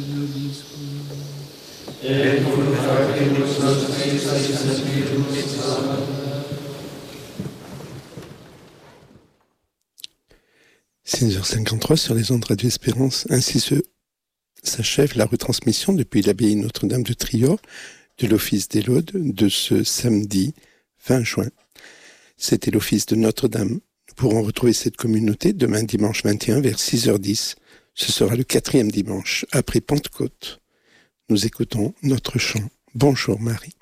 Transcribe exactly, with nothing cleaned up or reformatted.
Et convertimus nostris in Spiritus Sanctum. six heures cinquante-trois sur les ondes Radio Espérance. Ainsi se s'achève la retransmission depuis l'abbaye Notre-Dame de Trior de l'office des laudes de ce samedi vingt juin. C'était l'office de Notre-Dame. Nous pourrons retrouver cette communauté demain dimanche vingt et un vers six heures dix. Ce sera le quatrième dimanche après Pentecôte. Nous écoutons notre chant. Bonjour Marie.